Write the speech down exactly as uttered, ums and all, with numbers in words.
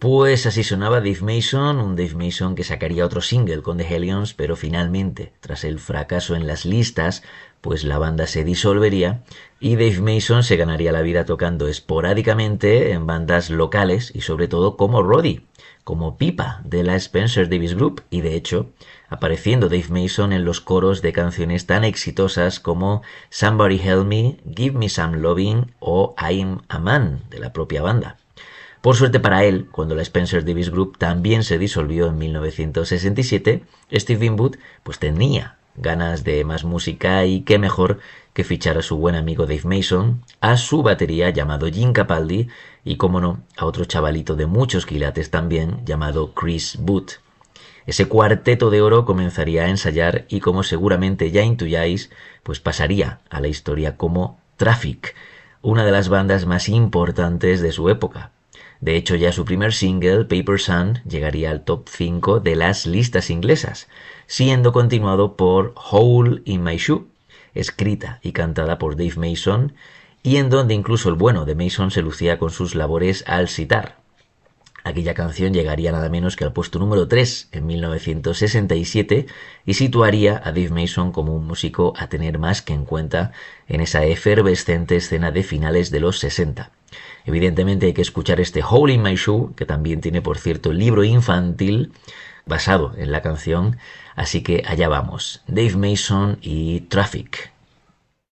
Pues así sonaba Dave Mason, un Dave Mason que sacaría otro single con The Hellions, pero finalmente, tras el fracaso en las listas, pues la banda se disolvería y Dave Mason se ganaría la vida tocando esporádicamente en bandas locales y sobre todo como roadie, como pipa de la Spencer Davis Group, y de hecho apareciendo Dave Mason en los coros de canciones tan exitosas como Somebody Help Me, Give Me Some Loving o I'm a Man de la propia banda. Por suerte para él, cuando la Spencer Davis Group también se disolvió en mil novecientos sesenta y siete, Steve Winwood pues tenía ganas de más música y qué mejor que fichar a su buen amigo Dave Mason, a su batería llamado Jim Capaldi y, como no, a otro chavalito de muchos quilates también llamado Chris Booth. Ese cuarteto de oro comenzaría a ensayar y, como seguramente ya intuyáis, pues pasaría a la historia como Traffic, una de las bandas más importantes de su época. De hecho, ya su primer single, Paper Sun, llegaría al top cinco de las listas inglesas, siendo continuado por Hole in My Shoe, escrita y cantada por Dave Mason, y en donde incluso el bueno de Mason se lucía con sus labores al sitar. Aquella canción llegaría nada menos que al puesto número tres en mil novecientos sesenta y siete y situaría a Dave Mason como un músico a tener más que en cuenta en esa efervescente escena de finales de los sesenta. Evidentemente hay que escuchar este Hole in My Shoe, que también tiene, por cierto, el libro infantil basado en la canción, así que allá vamos, Dave Mason y Traffic.